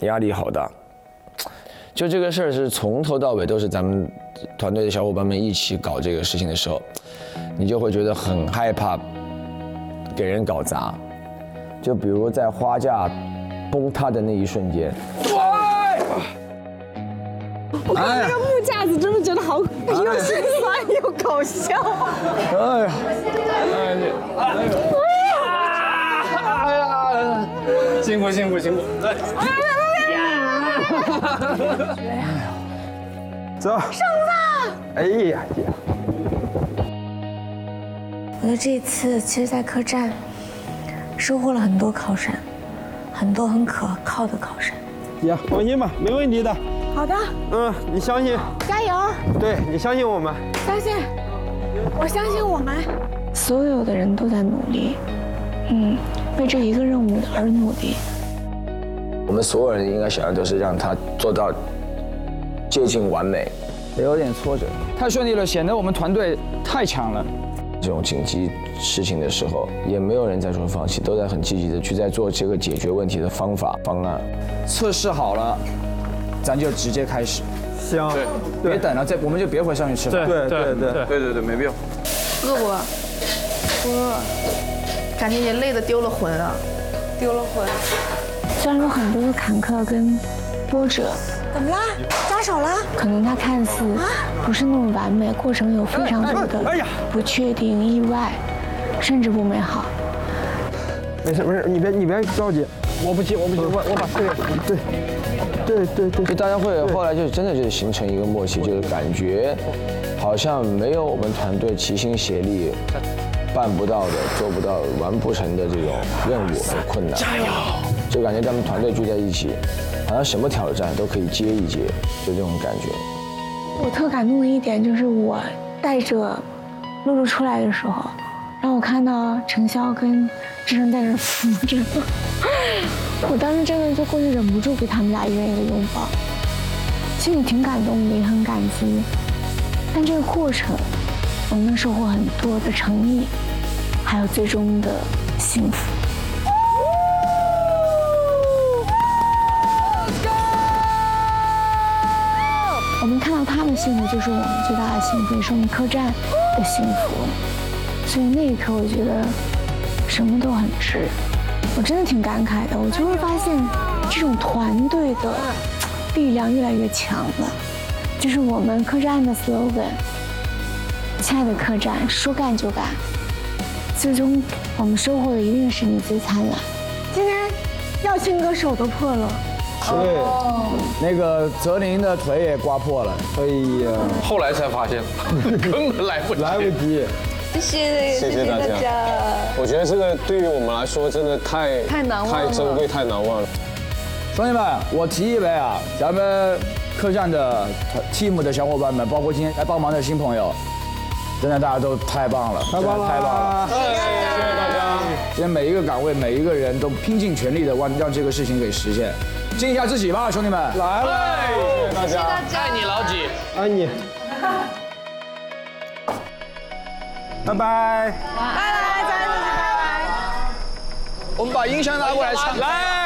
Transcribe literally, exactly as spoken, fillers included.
压力好大。就这个事儿是从头到尾都是咱们团队的小伙伴们一起搞这个事情的时候，你就会觉得很害怕给人搞砸。就比如在花架崩塌的那一瞬间， 我看那个木架子，真的觉得好又心酸又搞笑。 哎呀， 哎呀，辛苦辛苦辛苦！哎呀， 走， 上吧！ 哎呀姐， 我觉得这一次，其实，在客栈收获了很多靠山，很多很可靠的靠山。 姐，放心吧，没问题的。 好的。 嗯，你相信？ 加油！ 对你相信我们？ 相信，我相信我们。所有的人都在努力，嗯，为这一个任务而努力。 我们所有人应该想的都是让他做到接近完美。 也有点挫折，太顺利了，显得我们团队太强了。 这种紧急事情的时候，也没有人在说放弃，都在很积极的去在做这个解决问题的方法方案。 测试好了，咱就直接开始。 行， 对，别等了，再我们就别回上去吃饭。 对对对对对对，没必要。 饿不？不饿，感觉也累得丢了魂啊，丢了魂。 虽然有很多的坎坷跟波折，怎么啦？扎手了？可能它看似不是那么完美，过程有非常多的不确定、意外，甚至不美好。 没事没事，你别你别着急，我不急我不急，我我把这个对对对对， 就大家会后来就真的就形成一个默契，就是感觉好像没有我们团队齐心协力办不到的、做不到、完不成的这种任务和困难。加油！就感觉咱们团队聚在一起，好像什么挑战都可以接一接，就这种感觉。 我特感动的一点就是我带着露露出来的时候，让我看到程潇跟志胜在那扶着，我当时真的就过去忍不住给他们俩一人一个拥抱，心里挺感动的，也很感激。但这个过程，我们能收获很多的诚意，还有最终的幸福。我们看到他们幸福，就是我们最大的幸福，也是我们客栈的幸福。所以那一刻，我觉得什么都很值。我真的挺感慨的，我就会发现这种团队的力量越来越强了。就是我们客栈的 slogan： 亲爱的客栈，说干就干。最终，我们收获的一定是你最灿烂。今天，耀庆哥手都破了。 对，那个泽林的腿也刮破了。 哎呀， 后来才发现，根本来不及， 来不及。 谢谢谢谢大家。我觉得这个对于我们来说真的太太难忘了， 太珍贵、太难忘了。 兄弟们，我提一杯啊，咱们客栈的 team 的小伙伴们，包括今天来帮忙的新朋友，真的大家都太棒了， 太棒了， 太棒了！ 谢谢大家。 今天每一个岗位、每一个人都拼尽全力的让让这个事情给实现。尽一下自己吧，兄弟们！ 来了， 谢谢大家，爱你老几， 爱你。拜拜。 拜拜，再见，拜拜。 我们把音箱拿过来唱。 来。